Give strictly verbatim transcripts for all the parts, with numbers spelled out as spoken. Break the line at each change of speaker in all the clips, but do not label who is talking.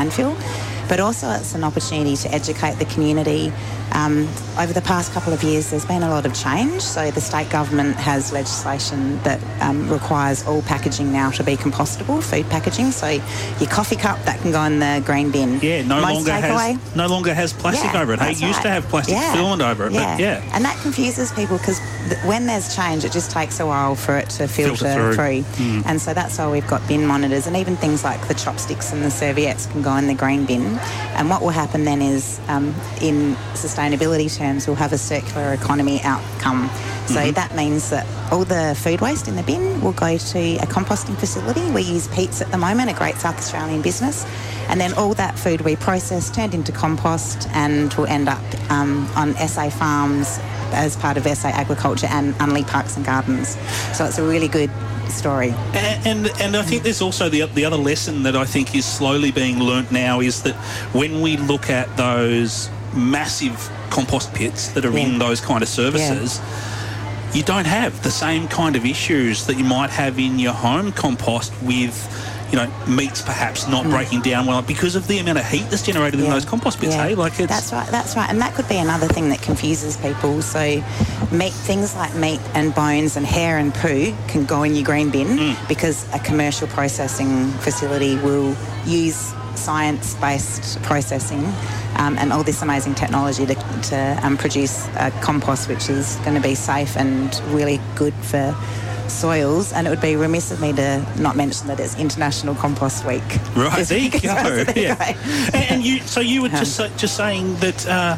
landfill. But also it's an opportunity to educate the community. Um, over the past couple of years, there's been a lot of change. So the state government has legislation that um, requires all packaging now to be compostable, food packaging. So your coffee cup, that can go in the green bin.
Yeah, no
Most
longer
takeaway,
has no longer has plastic
yeah,
over it. Hey, it used
right.
to have plastic
yeah.
filament over it,
yeah.
but yeah.
And that confuses people because th- when there's change, it just takes a while for it to filter,
Filter through.
through.
Mm.
And so that's why we've got bin monitors, and even things like the chopsticks and the serviettes can go in the green bin. And what will happen then is, um, in sustainability terms, we'll have a circular economy outcome. So
Mm-hmm.
that means that all the food waste in the bin will go to a composting facility. We use Pete's at the moment, a great South Australian business. And then all that food we process turned into compost and will end up um, on S A farms as part of S A Agriculture and Unley Parks and Gardens. So it's a really good story.
And, and and I think there's also the the other lesson that I think is slowly being learnt now is that when we look at those massive compost pits that are
Yeah.
in those kind of services, yeah. you don't have the same kind of issues that you might have in your home compost with, you know, meats perhaps not mm. breaking down well because of the amount of heat that's generated
yeah.
in those compost pits.
Yeah.
Hey, like it's
that's right. That's right. And that could be another thing that confuses people. So, meat things like meat and bones and hair and poo can go in your green bin
mm.
because a commercial processing facility will use science-based processing um, and all this amazing technology to, to um, produce a compost which is going to be safe and really good for soils. And it would be remiss of me to not mention that it's International Compost Week.
Right, there you go.
Well, so there
yeah.
you go.
and, and you, so you were
Um,
just just saying that uh,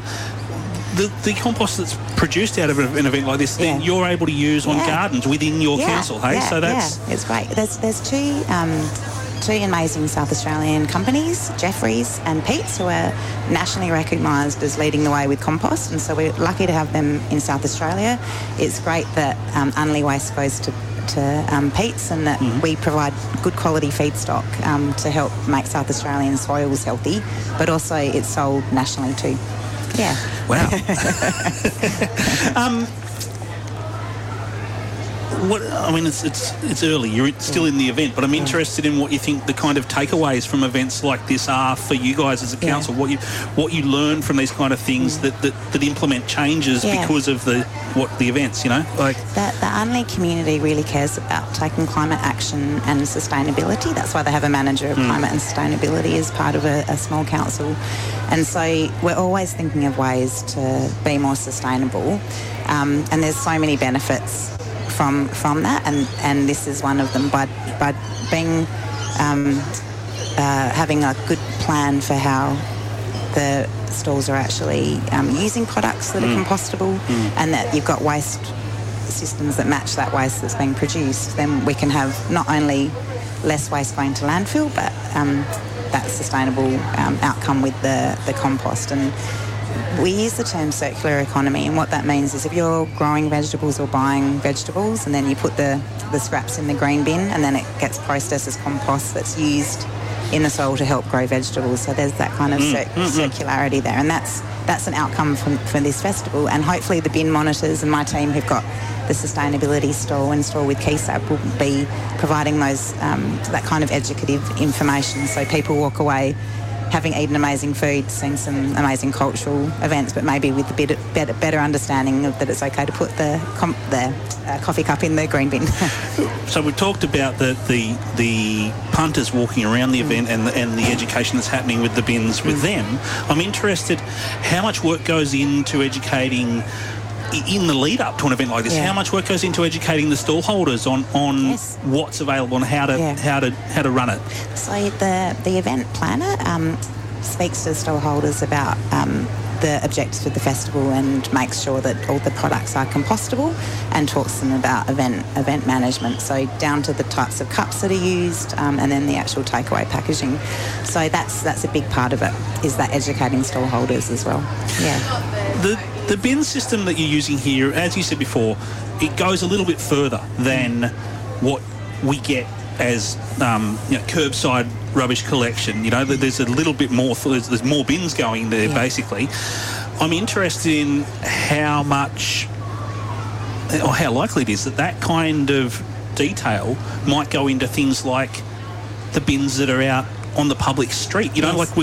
the the compost that's produced out of an event like this, then
Yeah.
you're able to use on
Yeah.
gardens within your
Yeah,
council. Hey,
yeah,
so that's
yeah, it's great. There's there's two um, two amazing South Australian companies, Jeffreys and Pete's, who are nationally recognised as leading the way with compost, and so we're lucky to have them in South Australia. It's great that um, Unley waste goes to to um, Pete's and that
Mm-hmm.
we provide good quality feedstock um, to help make South Australian soils healthy, but also it's sold nationally too. Yeah.
wow. um, what I mean, it's it's it's early. You're still in the event, but I'm interested in what you think the kind of takeaways from events like this are for you guys as a council.
Yeah.
What you what you learn from these kind of things
Mm.
that, that, that implement changes
Yeah.
because of the what the events. You know, like
The, the Unley community really cares about taking climate action and sustainability. That's why they have a manager of
Mm.
climate and sustainability as part of a, a small council. And so we're always thinking of ways to be more sustainable. Um, and there's so many benefits from from that, and, and this is one of them. By, by being um, uh, having a good plan for how the stalls are actually um, using products that
Mm.
are compostable
Mm.
and that you've got waste systems that match that waste that's being produced, then we can have not only less waste going to landfill, but um, that sustainable um, outcome with the, the compost. And we use the term circular economy, and what that means is if you're growing vegetables or buying vegetables and then you put the, the scraps in the green bin and then it gets processed as compost that's used in the soil to help grow vegetables. So there's that kind of
Mm,
cir-
mm, mm.
circularity there, and that's that's an outcome from, from this festival. And hopefully the bin monitors and my team who've got the sustainability stall and stall with KeySap will be providing those um, that kind of educative information, so people walk away having eaten amazing food, seen some amazing cultural events, but maybe with a bit better, better understanding of that it's okay to put the com- the uh, coffee cup in the green bin.
So we talked about the the, the punters walking around the event and the, and the education that's happening with the bins with them. I'm interested how much work goes into educating i- in the lead up to an event like this.
Yeah.
How much work goes into educating the stall holders on, on
Yes.
what's available and how to
Yeah.
how to how to run it.
So the the event planner um, speaks to stall holders about um, the objectives of the festival and makes sure that all the products are compostable, and talks to them about event event management. So down to the types of cups that are used, um, and then the actual takeaway packaging. So that's that's a big part of it, is that educating stall holders as well. Yeah.
The the bin system that you're using here, as you said before, it goes a little bit further than what we get as um, you know, curbside rubbish collection. You know, there's a little bit more, there's, there's more bins going there,
Yeah.
basically. I'm interested in how much, or how likely it is that that kind of detail might go into things like the bins that are out on the public street. You know,
Yes.
like